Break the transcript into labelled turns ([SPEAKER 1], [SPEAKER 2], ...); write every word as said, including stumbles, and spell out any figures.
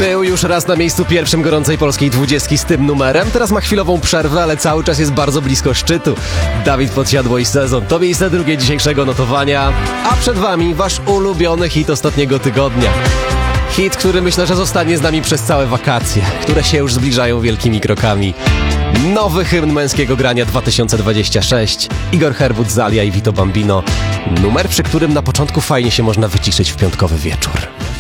[SPEAKER 1] Był już raz na miejscu pierwszym gorącej polskiej dwudziestki z tym numerem. Teraz ma chwilową przerwę, ale cały czas jest bardzo blisko szczytu. Dawid Podsiadło i Sezon to miejsce drugie dzisiejszego notowania. A przed wami wasz ulubiony hit ostatniego tygodnia. Hit, który myślę, że zostanie z nami przez całe wakacje, które się już zbliżają wielkimi krokami. Nowy hymn męskiego grania dwa tysiące dwudziesty szósty. Igor Herbut, Zalia i Vito Bambino. Numer, przy którym na początku fajnie się można wyciszyć w piątkowy wieczór.